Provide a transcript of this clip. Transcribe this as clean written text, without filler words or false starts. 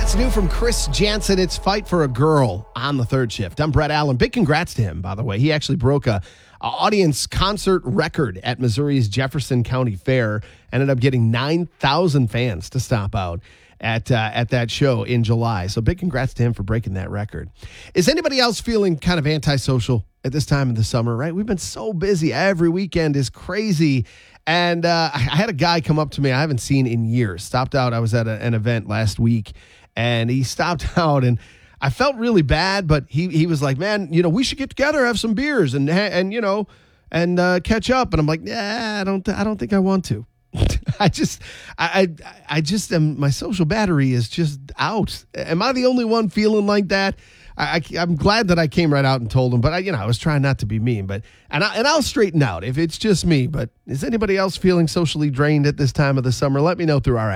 That's new from Chris Jansen. It's Fight for a Girl on the third shift. I'm Brett Allen. Big congrats to him, by the way. He actually broke a audience concert record at Missouri's Jefferson County Fair. Ended up getting 9,000 fans to stop out at that show in July. So big congrats to him for breaking that record. Is anybody else feeling kind of antisocial at this time of the summer, right? We've been so busy. Every weekend is crazy. And I had a guy come up to me I haven't seen in years. Stopped out. I was at an event last week, and he stopped out, and I felt really bad, but he was like, man, we should get together, have some beers, and catch up. And I'm like, yeah, I don't think I want to. I just am, my social battery is just out. Am I the only one feeling like that? I'm glad that I came right out and told him, but I was trying not to be mean, but I'll straighten out if it's just me. But is anybody else feeling socially drained at this time of the summer? Let me know through our